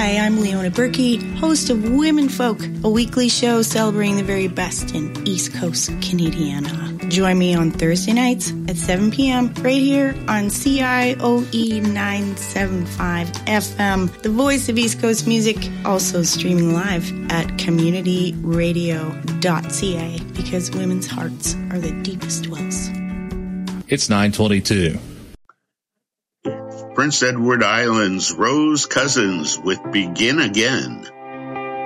Hi, I'm Leona Burkey, host of Women Folk, a weekly show celebrating the very best in East Coast Canadiana. Join me on Thursday nights at 7 p.m. right here on CIOE 975 FM, the voice of East Coast music, also streaming live at communityradio.ca, because women's hearts are the deepest wells. It's 9:22. Prince Edward Island's Rose Cousins with Begin Again.